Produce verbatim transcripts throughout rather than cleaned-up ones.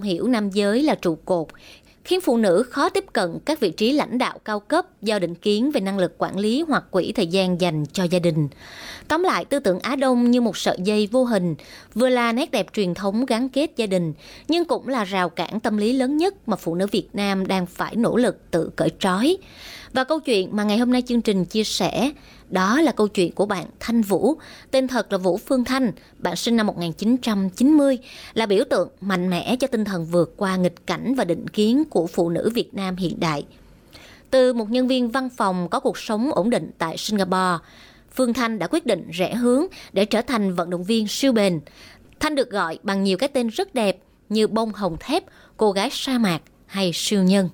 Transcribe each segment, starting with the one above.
hiểu nam giới là trụ cột, khiến phụ nữ khó tiếp cận các vị trí lãnh đạo cao cấp do định kiến về năng lực quản lý hoặc quỹ thời gian dành cho gia đình. Tóm lại, tư tưởng Á Đông như một sợi dây vô hình, vừa là nét đẹp truyền thống gắn kết gia đình, nhưng cũng là rào cản tâm lý lớn nhất mà phụ nữ Việt Nam đang phải nỗ lực tự cởi trói. Và câu chuyện mà ngày hôm nay chương trình chia sẻ, đó là câu chuyện của bạn Thanh Vũ, tên thật là Vũ Phương Thanh, bạn sinh năm một nghìn chín trăm chín mươi, là biểu tượng mạnh mẽ cho tinh thần vượt qua nghịch cảnh và định kiến của phụ nữ Việt Nam hiện đại. Từ một nhân viên văn phòng có cuộc sống ổn định tại Singapore, Phương Thanh đã quyết định rẽ hướng để trở thành vận động viên siêu bền. Thanh được gọi bằng nhiều cái tên rất đẹp như bông hồng thép, cô gái sa mạc hay siêu nhân.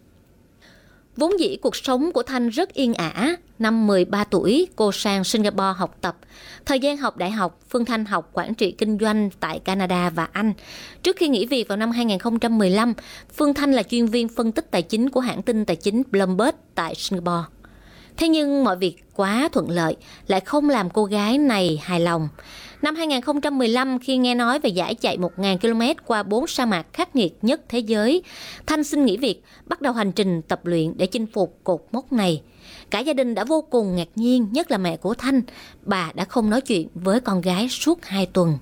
Vốn dĩ cuộc sống của Thanh rất yên ả. Năm mười ba tuổi, cô sang Singapore học tập. Thời gian học đại học, Phương Thanh học quản trị kinh doanh tại Canada và Anh. Trước khi nghỉ việc vào năm hai nghìn không trăm mười lăm, Phương Thanh là chuyên viên phân tích tài chính của hãng tin tài chính Bloomberg tại Singapore. Thế nhưng mọi việc quá thuận lợi lại không làm cô gái này hài lòng. Năm hai nghìn không trăm mười lăm, khi nghe nói về giải chạy một nghìn ki lô mét qua bốn sa mạc khắc nghiệt nhất thế giới, Thanh xin nghỉ việc, bắt đầu hành trình tập luyện để chinh phục cột mốc này. Cả gia đình đã vô cùng ngạc nhiên, nhất là mẹ của Thanh. Bà đã không nói chuyện với con gái suốt hai tuần.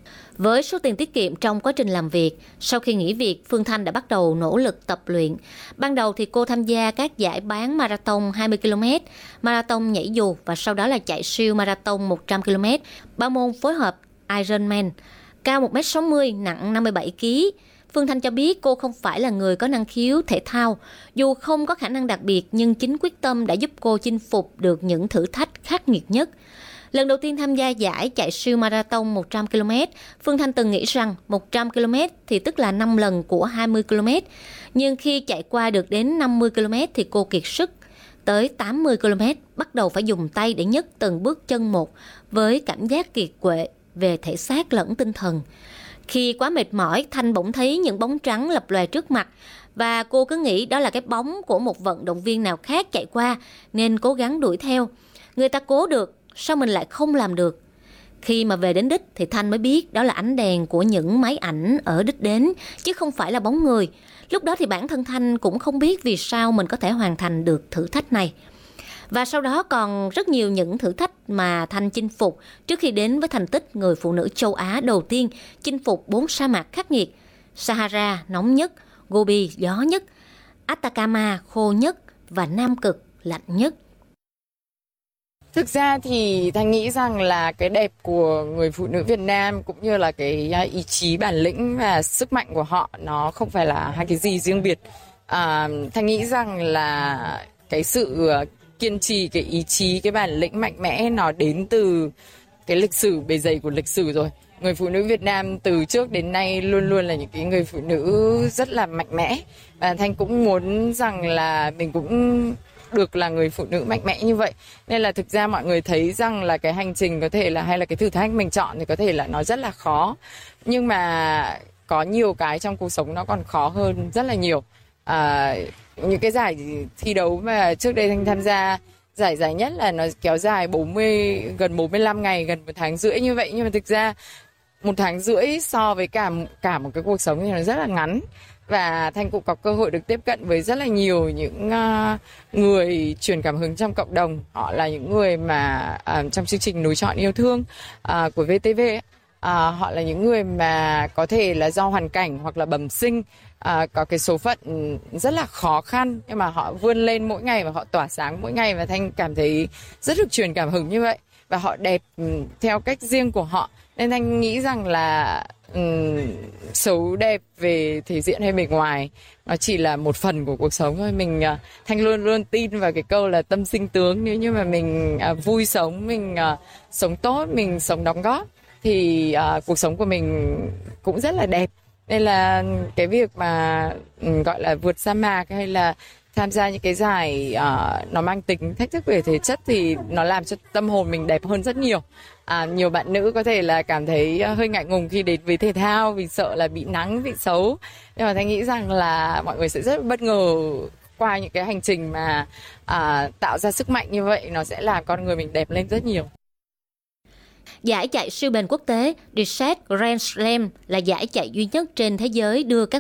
Với số tiền tiết kiệm trong quá trình làm việc, sau khi nghỉ việc, Phương Thanh đã bắt đầu nỗ lực tập luyện. Ban đầu thì cô tham gia các giải bán marathon hai mươi ki lô mét, marathon nhảy dù và sau đó là chạy siêu marathon một trăm ki lô mét, ba môn phối hợp Ironman. Cao một mét sáu mươi, nặng năm mươi bảy ki lô gam. Phương Thanh cho biết cô không phải là người có năng khiếu thể thao. Dù không có khả năng đặc biệt nhưng chính quyết tâm đã giúp cô chinh phục được những thử thách khắc nghiệt nhất. Lần đầu tiên tham gia giải chạy siêu marathon một trăm ki lô mét, Phương Thanh từng nghĩ rằng một trăm ki lô mét thì tức là năm lần của hai mươi ki lô mét. Nhưng khi chạy qua được đến năm mươi ki lô mét thì cô kiệt sức. Tới tám mươi ki lô mét, bắt đầu phải dùng tay để nhấc từng bước chân một với cảm giác kiệt quệ về thể xác lẫn tinh thần. Khi quá mệt mỏi, Thanh bỗng thấy những bóng trắng lập lòe trước mặt và cô cứ nghĩ đó là cái bóng của một vận động viên nào khác chạy qua nên cố gắng đuổi theo. Người ta cố được, sao mình lại không làm được? Khi mà về đến đích thì Thanh mới biết đó là ánh đèn của những máy ảnh ở đích đến, chứ không phải là bóng người. Lúc đó thì bản thân Thanh cũng không biết vì sao mình có thể hoàn thành được thử thách này. Và sau đó còn rất nhiều những thử thách mà Thanh chinh phục trước khi đến với thành tích người phụ nữ châu Á đầu tiên chinh phục bốn sa mạc khắc nghiệt: Sahara nóng nhất, Gobi gió nhất, Atacama khô nhất và Nam Cực lạnh nhất. Thực ra thì Thanh nghĩ rằng là cái đẹp của người phụ nữ Việt Nam cũng như là cái ý chí bản lĩnh và sức mạnh của họ nó không phải là hai cái gì riêng biệt. À, Thanh nghĩ rằng là cái sự kiên trì, cái ý chí, cái bản lĩnh mạnh mẽ nó đến từ cái lịch sử bề dày của lịch sử rồi. Người phụ nữ Việt Nam từ trước đến nay luôn luôn là những cái người phụ nữ rất là mạnh mẽ. Và Thanh cũng muốn rằng là mình cũng được là người phụ nữ mạnh mẽ như vậy. Nên là thực ra mọi người thấy rằng là cái hành trình có thể là hay là cái thử thách mình chọn thì có thể là nó rất là khó. Nhưng mà có nhiều cái trong cuộc sống nó còn khó hơn rất là nhiều. À, những cái giải thi đấu mà trước đây Thanh tham gia, giải dài nhất là nó kéo dài bốn mươi, gần bốn mươi lăm ngày, gần một tháng rưỡi như vậy. Nhưng mà thực ra một tháng rưỡi so với cả, cả một cái cuộc sống thì nó rất là ngắn. Và Thanh cũng có cơ hội được tiếp cận với rất là nhiều những uh, người truyền cảm hứng trong cộng đồng. Họ là những người mà uh, trong chương trình Núi Chọn Yêu Thương uh, của vê tê vê ấy, uh, họ là những người mà có thể là do hoàn cảnh hoặc là bẩm sinh uh, có cái số phận rất là khó khăn, nhưng mà họ vươn lên mỗi ngày và họ tỏa sáng mỗi ngày. Và Thanh cảm thấy rất được truyền cảm hứng như vậy. Và họ đẹp um, theo cách riêng của họ. Nên Thanh nghĩ rằng là um, xấu đẹp về thể diện hay bề ngoài nó chỉ là một phần của cuộc sống thôi. Mình uh, Thanh luôn luôn tin vào cái câu là tâm sinh tướng. Nếu như mà mình uh, vui sống, mình uh, sống tốt, mình sống đóng góp thì uh, cuộc sống của mình cũng rất là đẹp. Nên là cái việc mà um, gọi là vượt sa mạc hay là tham gia những cái giải uh, nó mang tính thách thức về thể chất thì nó làm cho tâm hồn mình đẹp hơn rất nhiều. À, nhiều bạn nữ có thể là cảm thấy hơi ngại ngùng khi đến với thể thao vì sợ là bị nắng, bị xấu. Nhưng mà Thanh nghĩ rằng là mọi người sẽ rất bất ngờ qua những cái hành trình mà à, tạo ra sức mạnh như vậy, nó sẽ làm con người mình đẹp lên rất nhiều. Giải chạy siêu bền quốc tế Reset Grand Slam là giải chạy duy nhất trên thế giới đưa các